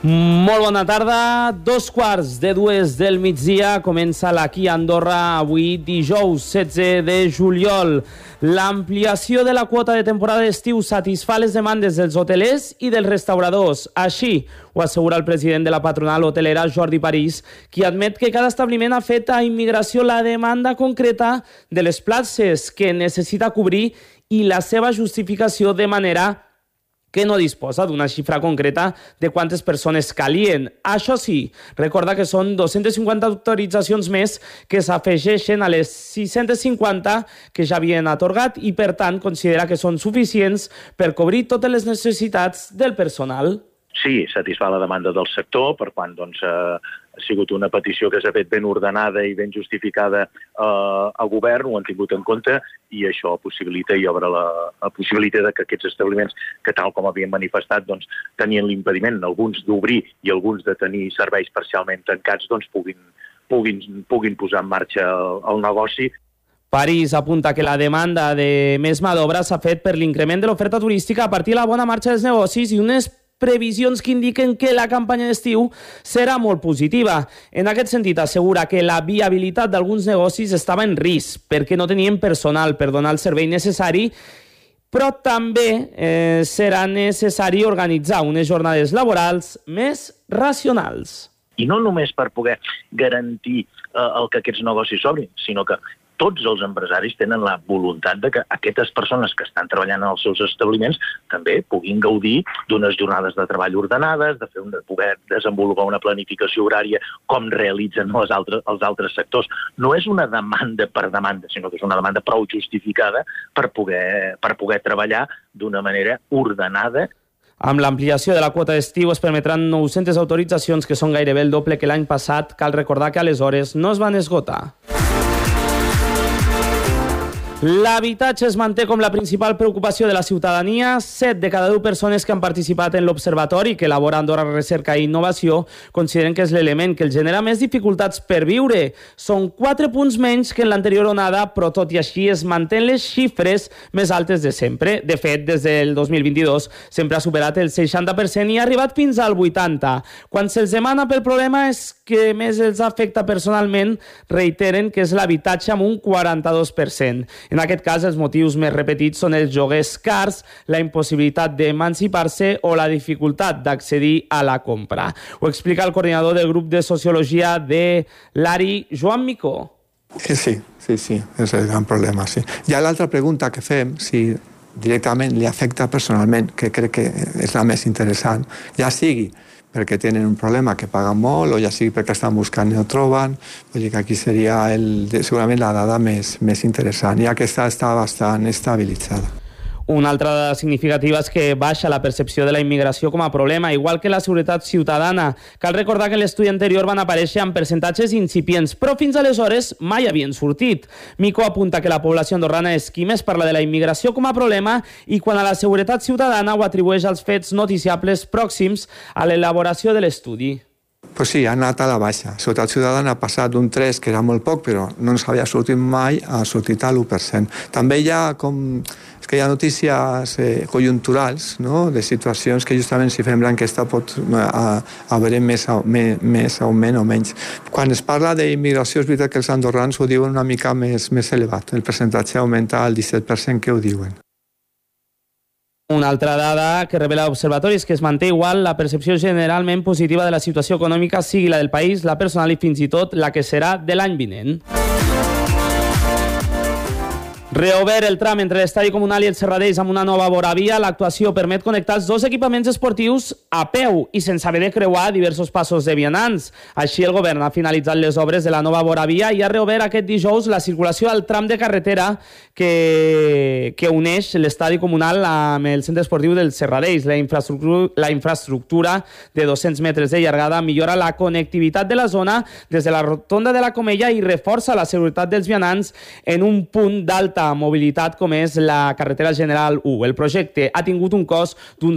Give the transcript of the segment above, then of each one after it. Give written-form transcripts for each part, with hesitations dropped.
Molt bona tarda, 2:15 del migdia, comença l'Aquí a Andorra avui dijous 16 de juliol. L'ampliació de la quota de temporada d'estiu satisfà les demandes dels hotelers i dels restauradors. Així ho assegura el president de la patronal hotelera, Jordi París, qui admet que cada establiment ha fet a immigració la demanda concreta de les places que necessita cobrir i la seva justificació de manera que no disposa d'una xifra concreta de quantes persones calien. Això sí, recorda que són 250 autoritzacions més que s'afegeixen a les 650 que ja havien atorgat i, per tant, considera que són suficients per cobrir totes les necessitats del personal. Sí, satisfà la demanda del sector, per quan ha sigut una petició que s'ha fet ben ordenada i ben justificada al govern, ho han tingut en compte i això possibilita i obre la possibilitat que aquests establiments que tal com havien manifestat tenien l'impediment, alguns d'obrir i alguns de tenir serveis parcialment tancats, puguin posar en marxa el negoci. París apunta que la demanda de més mà d'obra s'ha fet per l'increment de l'oferta turística a partir de la bona marxa dels negocis i unes previsions que indiquen que la campanya d'estiu serà molt positiva. En aquest sentit, assegura que la viabilitat d'alguns negocis estava en risc perquè no tenien personal per donar el servei necessari, però també serà necessari organitzar unes jornades laborals més racionals. I no només per poder garantir que aquests negocis s'obrin, sinó que tots els empresaris tenen la voluntat de que aquestes persones que estan treballant en els seus establiments també puguin gaudir d'unes jornades de treball ordenades, de poder desenvolupar una planificació horària com realitzen els altres sectors. No és una demanda per demanda, sinó que és una demanda prou justificada per poder treballar d'una manera ordenada. Amb l'ampliació de la quota d'estiu es permetran 900 autoritzacions, que són gairebé el doble que l'any passat. Cal recordar que aleshores no es van esgotar. L'habitatge es manté com la principal preocupació de la ciutadania. 7 de cada 10 persones que han participat en l'observatori que elabora Andorra Recerca i Innovació consideren que és l'element que els genera més dificultats per viure. Són 4 punts menys que en l'anterior onada, però tot i així es mantenen les xifres més altes de sempre. De fet, des del 2022 sempre ha superat el 60% i ha arribat fins al 80%. Quan se'ls demana pel problema és que més els afecta personalment, reiteren que és l'habitatge amb un 42%. En aquest cas, els motius més repetits són els lloguers cars, la impossibilitat d'emancipar-se o la dificultat d'accedir a la compra. Ho explica el coordinador del grup de sociologia de l'ARI, Joan Micó. Sí, és el gran problema, sí. Hi ha l'altra pregunta que fem, si directament li afecta personalment, que crec que és la més interessant, ja sigui perquè tenen un problema que paguen molt o ja sigui perquè estan buscant i no troben. Vull dir que aquí seria segurament la dada més interessant, ja que està bastant estabilitzada. Una altra dada significativa és que baixa la percepció de la immigració com a problema, igual que la seguretat ciutadana. Cal recordar que en l'estudi anterior van aparèixer amb percentatges incipients, però fins aleshores mai havien sortit. Micó apunta que la població andorrana és qui més parla de la immigració com a problema i quan a la seguretat ciutadana ho atribueix als fets noticiables pròxims a l'elaboració de l'estudi. Pues sí, ha anat a la baixa. La seguretat ciutadana ha passat d'un 3, que era molt poc, però no ens havia sortit mai, ha sortit a l'1%. També hi ha notícies conjunturals, no?, de situacions que justament si fem l'enquesta pot haver més augment o menys. Quan es parla d'immigració és veritat que els andorrans ho diuen una mica més elevat. El percentatge augmenta al 17% que ho diuen. Una altra dada que revela l'Observatori és que es manté igual la percepció generalment positiva de la situació econòmica, sigui la del país, la personal i fins i tot la que serà de l'any vinent. Reobert el tram entre l'estadi comunal i el Serradeix amb una nova voravia. L'actuació permet connectar els dos equipaments esportius a peu i sense haver de creuar diversos passos de vianants. Així, el govern ha finalitzat les obres de la nova voravia i ha reobert aquest dijous la circulació al tram de carretera que uneix l'estadi comunal amb el centre esportiu del Serradeix. La infraestructura de 200 metres de llargada millora la connectivitat de la zona des de la rotonda de la Comella i reforça la seguretat dels vianants en un punt d'alta mobilitat com és la carretera general 1. El projecte ha tingut un cost d'uns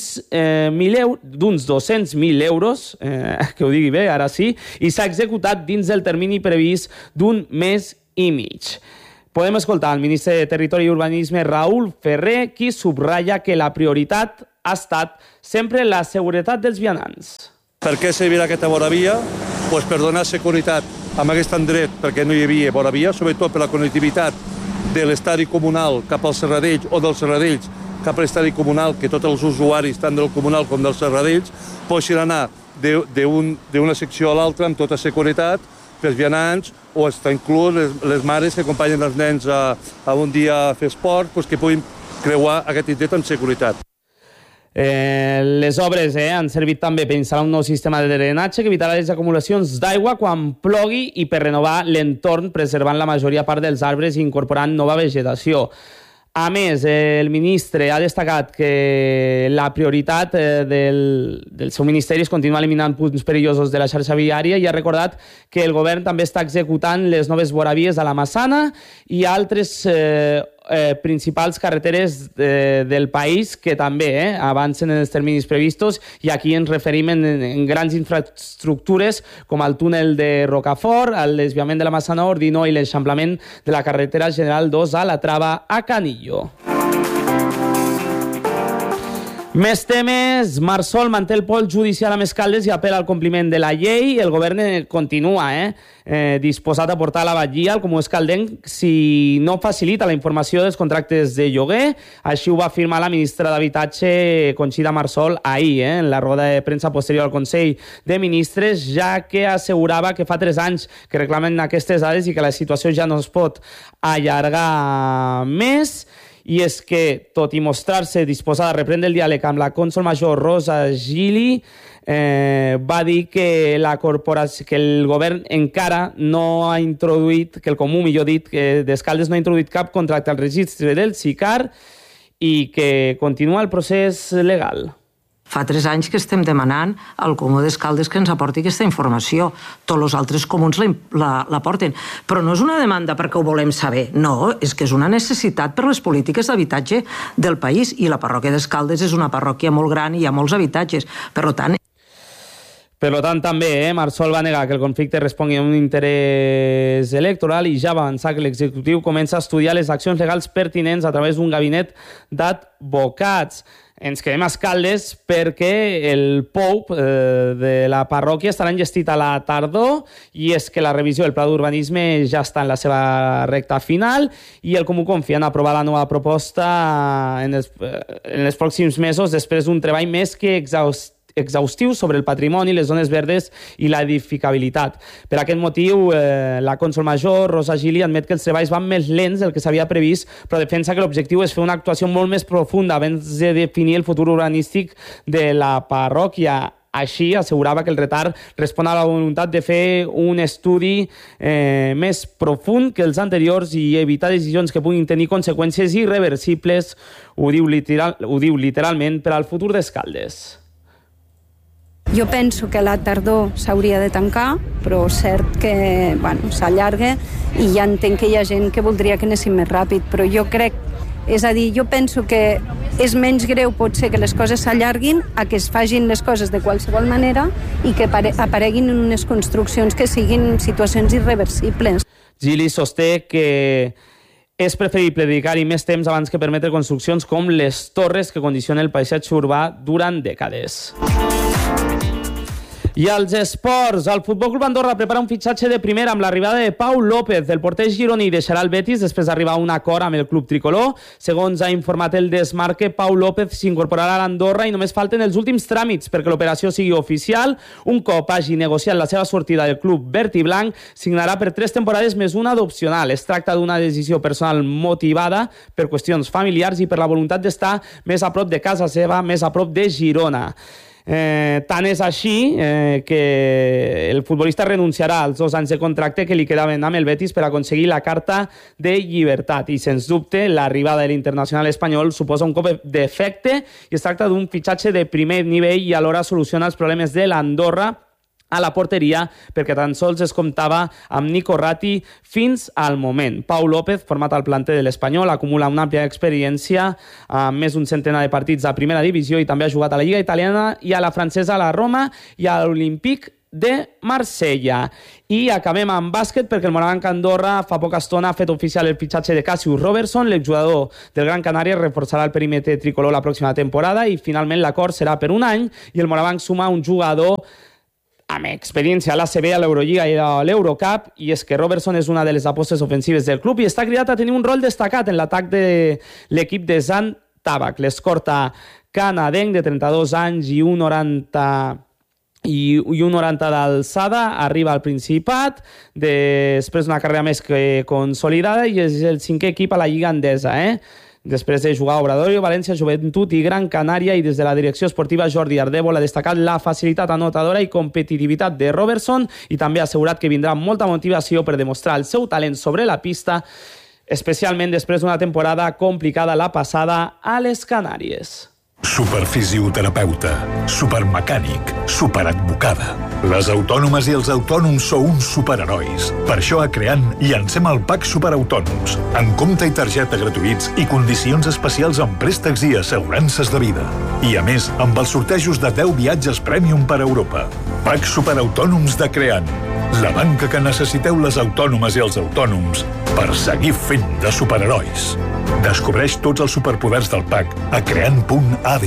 200.000 euros, que ho digui bé, ara sí, i s'ha executat dins del termini previst d'un mes i mig. Podem escoltar el ministre de Territori i Urbanisme, Raül Ferrer, qui subratlla que la prioritat ha estat sempre la seguretat dels vianants. Per què servirà aquesta voravia? Pues per donar seguretat amb aquest endret, perquè no hi havia voravia, sobretot per la connectivitat de l'estadi comunal cap als Serradells o dels Serradells cap a l'estadi comunal, que tots els usuaris, tant del comunal com dels Serradells, poden anar d'una secció a l'altra amb tota seguretat pels vianants o està inclús les mares que acompanyen els nens a un dia a fer esport, que puguin creuar aquest indret amb seguretat. Les obres han servit també per instal·lar un nou sistema de drenatge que evitarà les acumulacions d'aigua quan plogui i per renovar l'entorn, preservant la majoria part dels arbres i incorporant nova vegetació. A més, el ministre ha destacat que la prioritat del seu ministeri és continuar eliminant punts perillosos de la xarxa viària i ha recordat que el govern també està executant les noves voravies a la Massana i altres principals carreteres del país que també avancen en els terminis previstos, i aquí ens referim en grans infraestructures com el túnel de Rocafort, el desviament de la Massana Ordino i l'eixamplament de la carretera General 2 a la Trava a Canillo. Més temes. Marsol manté el pol judicial a Escaldes i apel·la al compliment de la llei. El govern continua disposat a portar a la batllia al comú escaldenc si no facilita la informació dels contractes de lloguer. Així ho va afirmar la ministra d'Habitatge, Conxita Marsol, ahir, en la roda de premsa posterior al Consell de Ministres, ja que assegurava que fa 3 anys que reclamen aquestes dades i que la situació ja no es pot allargar més. I és que, tot i mostrar-se disposada a reprendre el diàleg amb la cònsol major Rosa Gili, va dir que el govern encara no ha introduït, que el comú, millor dit, que d'Escaldes no ha introduït cap contracte al registre del SICAR i que continua el procés legal. Fa 3 anys que estem demanant al Comú d'Escaldes que ens aporti aquesta informació. Tots els altres comuns la porten. Però no és una demanda perquè ho volem saber. No, és que és una necessitat per les polítiques d'habitatge del país. I la parròquia d'Escaldes és una parròquia molt gran i hi ha molts habitatges. Per tant, també, Marsol va negar que el conflicte respongui a un interès electoral i ja va avançar que l'executiu comença a estudiar les accions legals pertinents a través d'un gabinet d'advocats. Ens quedem a Escaldes perquè el POUP de la parròquia estarà enllestit a la tardor i és que la revisió del pla d'urbanisme ja està en la seva recta final i el Comú confia en aprovar la nova proposta en els pròxims mesos després d'un treball més que exhaustiu sobre el patrimoni, les zones verdes i l'edificabilitat. Per aquest motiu, la cònsol major, Rosa Gili, admet que els treballs van més lents del que s'havia previst, però defensa que l'objectiu és fer una actuació molt més profunda abans de definir el futur urbanístic de la parròquia. Així, assegurava que el retard respon a la voluntat de fer un estudi més profund que els anteriors i evitar decisions que puguin tenir conseqüències irreversibles, ho diu literalment, per al futur d'Escaldes. Jo penso que la tardor s'hauria de tancar, però és cert que s'allarga i ja entenc que hi ha gent que voldria que anéssim més ràpid, però jo penso que és menys greu potser que les coses s'allarguin a que es fagin les coses de qualsevol manera i que apareguin en unes construccions que siguin situacions irreversibles. Gili sosté que és preferible dedicar-hi més temps abans que permetre construccions com les torres que condicionen el paisatge urbà durant dècades. I als esports, el Futbol Club Andorra prepara un fitxatge de primera amb l'arribada de Pau López. El porter gironí deixarà el Betis després d'arribar a un acord amb el club tricolor. Segons ha informat el Desmarque, Pau López s'incorporarà a l'Andorra i només falten els últims tràmits perquè l'operació sigui oficial. Un cop hagi negociat la seva sortida del club verd i blanc, signarà per 3 temporades més una d'opcional. Es tracta d'una decisió personal motivada per qüestions familiars i per la voluntat d'estar més a prop de casa seva, més a prop de Girona. Tant és així que el futbolista renunciarà als 2 anys de contracte que li quedaven amb el Betis per aconseguir la carta de llibertat i, sens dubte, l'arribada de l'internacional espanyol suposa un cop d'efecte i es tracta d'un fitxatge de primer nivell i alhora soluciona els problemes de l'Andorra a la porteria perquè tan sols es comptava amb Nico Ratti fins al moment. Pau López, format al planter de l'Espanyol, acumula una àmplia experiència amb més d'un centenar de partits a primera divisió i també ha jugat a la Lliga Italiana i a la francesa, a la Roma i a l'Olympique de Marsella. I acabem amb bàsquet perquè el Morabanc Andorra fa poca estona ha fet oficial el fitxatge de Cassius Robertson, l'exjugador del Gran Canària reforçarà el perímetre tricolor la pròxima temporada i finalment l'acord serà per un any i el Morabanc suma un jugador amb experiència a l'ACB, a l'Eurolliga i a l'Eurocup, i és que Robertson és una de les apostes ofensives del club i està cridat a tenir un rol destacat en l'atac de l'equip de Zan Tabak. L'escorta canadenc de 32 anys i 1,90 d'alçada arriba al Principat després d'una carrera més que consolidada i és el 5è equip a la Lliga Endesa, Després de jugar a Obradoiro, València, Joventut i Gran Canària, i des de la direcció esportiva Jordi Ardèvol ha destacat la facilitat anotadora i competitivitat de Robertson i també ha assegurat que vindrà molta motivació per demostrar el seu talent sobre la pista, especialment després d'una temporada complicada la passada a les Canàries. Superfisioterapeuta, supermecànic, superadvocada. Les autònomes i els autònoms sou uns superherois. Per això a Creant llancem el PAC Superautònoms, amb compte i targeta gratuïts i condicions especials en préstecs i assegurances de vida. I a més, amb els sortejos de 10 viatges Premium per Europa. PAC Superautònoms de Creant. La banca que necessiteu les autònomes i els autònoms per seguir fent de superherois. Descobreix tots els superpoders del PAC a creant.ad.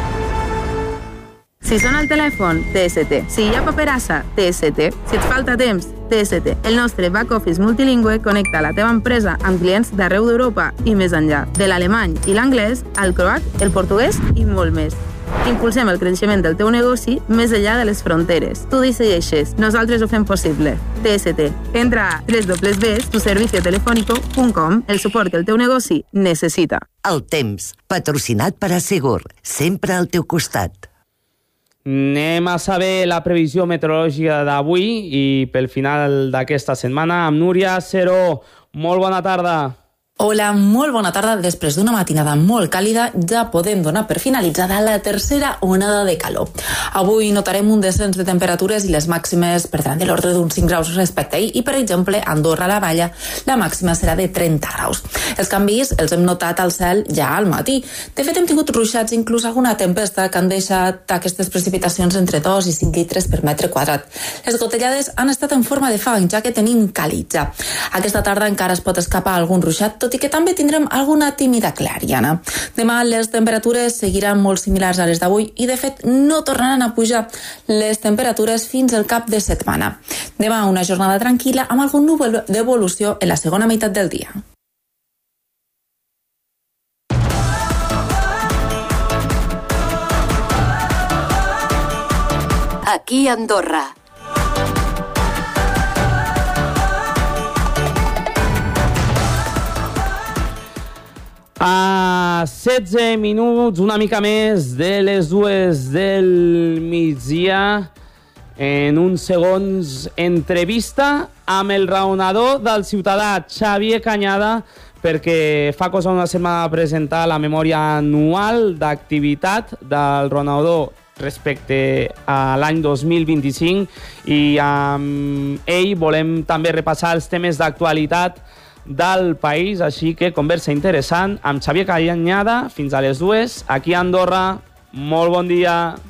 Si sona el telèfon, TST. Si hi ha paperassa, TST. Si et falta temps, TST. El nostre back-office multilingüe connecta la teva empresa amb clients d'arreu d'Europa i més enllà. De l'alemany i l'anglès, al croat, el portuguès i molt més. Impulsem el creixement del teu negoci més enllà de les fronteres. Tu decideixes, nosaltres ho fem possible. TST. Entra a www.tuserviciotelefónico.com, el suport que el teu negoci necessita. El temps, patrocinat per Assegur, sempre al teu costat. Anem a saber la previsió meteorològica d'avui i pel final d'aquesta setmana amb Núria Seró. Molt bona tarda. Hola, molt bona tarda. Després d'una matinada molt càlida, ja podem donar per finalitzada la tercera onada de calor. Avui notarem un descens de temperatures i les màximes perdran de l'ordre d'uns 5 graus respecte a ahir i, per exemple, a Andorra la Valla, la màxima serà de 30 graus. Els canvis els hem notat al cel ja al matí. De fet, hem tingut ruixats, inclús alguna tempesta, que han deixat aquestes precipitacions entre 2 i 5 litres per metre quadrat. Les gotellades han estat en forma de fang, ja que tenim calitja. Aquesta tarda encara es pot escapar algun ruixat, tot i que també tindrem alguna tímida clariana. Demà les temperatures seguiran molt similars a les d'avui i, de fet, no tornaran a pujar les temperatures fins al cap de setmana. Demà una jornada tranquil·la amb algun núvol d'evolució en la segona meitat del dia. Aquí a Andorra. A 16 minuts, una mica més de les 2 del migdia, en uns segons, entrevista amb el raonador del ciutadà Xavier Cañada, perquè fa cosa una setmana va presentar la memòria anual d'activitat del raonador respecte a l'any 2025 i amb ell volem també repassar els temes d'actualitat del país, així que conversa interessant amb Xavier Cañada fins a les 2, aquí a Andorra. Molt bon dia.